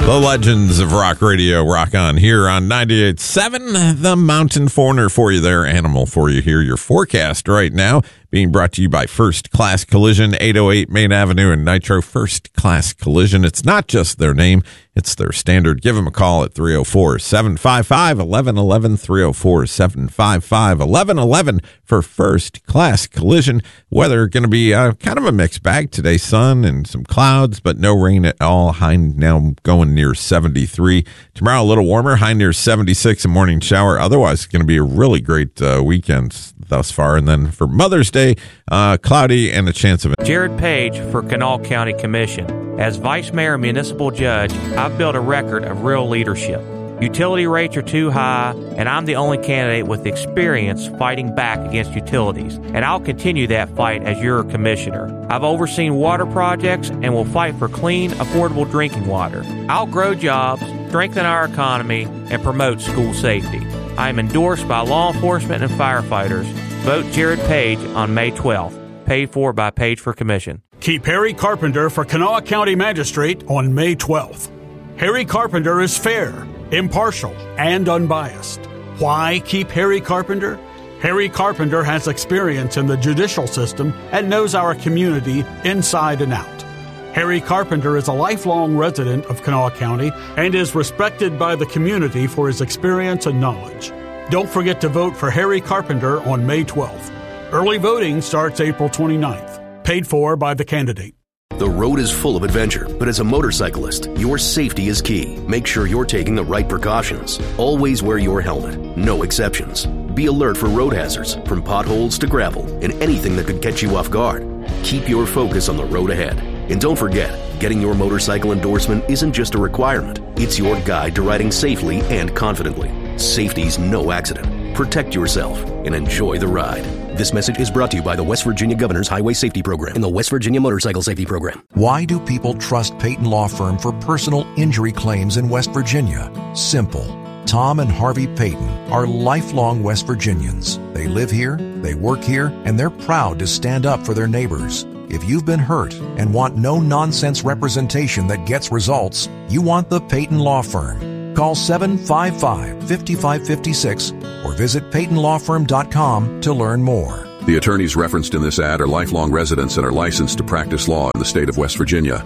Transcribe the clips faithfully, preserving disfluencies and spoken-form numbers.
The legends of rock radio rock on here on ninety-eight point seven. The Mountain Foreigner for you there, Animal for you here. Your forecast right now being brought to you by First Class Collision, eight oh eight Main Avenue in Nitro. First Class Collision. It's not just their name, it's their standard. Give them a call at three oh four, seven five five, one one one one, three oh four, seven five five, one one one one for First Class Collision. Weather going to be uh, kind of a mixed bag today. Sun and some clouds, but no rain at all. High now going near seventy-three. Tomorrow a little warmer, high near seventy-six, a morning shower. Otherwise, it's going to be a really great uh, weekend thus far. And then for Mother's Day, uh, cloudy and a chance of it. Jared Page for Kanawha County Commission. As Vice Mayor and Municipal Judge, I've built a record of real leadership. Utility rates are too high, and I'm the only candidate with experience fighting back against utilities, and I'll continue that fight as your commissioner. I've overseen water projects and will fight for clean, affordable drinking water. I'll grow jobs, strengthen our economy, and promote school safety. I am endorsed by law enforcement and firefighters. Vote Jared Page on May twelfth. Paid for by Page for Commission. Keep Harry Carpenter for Kanawha County Magistrate on May twelfth. Harry Carpenter is fair, impartial, and unbiased. Why keep Harry Carpenter? Harry Carpenter has experience in the judicial system and knows our community inside and out. Harry Carpenter is a lifelong resident of Kanawha County and is respected by the community for his experience and knowledge. Don't forget to vote for Harry Carpenter on May twelfth. Early voting starts April twenty-ninth. Paid for by the candidate. The road is full of adventure, but as a motorcyclist, your safety is key. Make sure you're taking the right precautions. Always wear your helmet. No exceptions. Be alert for road hazards, from potholes to gravel, and anything that could catch you off guard. Keep your focus on the road ahead. And don't forget, getting your motorcycle endorsement isn't just a requirement. It's your guide to riding safely and confidently. Safety's no accident. Protect yourself and enjoy the ride. This message is brought to you by the West Virginia Governor's Highway Safety Program and the West Virginia Motorcycle Safety Program. Why do people trust Peyton Law Firm for personal injury claims in West Virginia? Simple. Tom and Harvey Peyton are lifelong West Virginians. They live here, they work here, and they're proud to stand up for their neighbors. If you've been hurt and want no-nonsense representation that gets results, you want the Peyton Law Firm. Call seven five five, five five five six or visit peyton law firm dot com to learn more. The attorneys referenced in this ad are lifelong residents and are licensed to practice law in the state of West Virginia.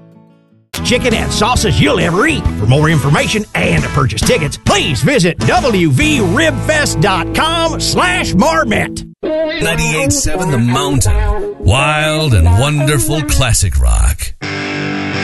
Chicken and sauces you'll ever eat. For more information and to purchase tickets, please visit w v rib fest dot com slash marmot. ninety-eight point seven The Mountain. Wild and wonderful classic rock.